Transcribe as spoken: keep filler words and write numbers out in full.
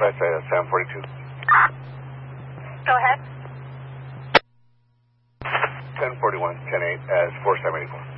Dispatch, uh, seven forty-two. Go ahead. ten forty-one, ten eight, as four seven eight four.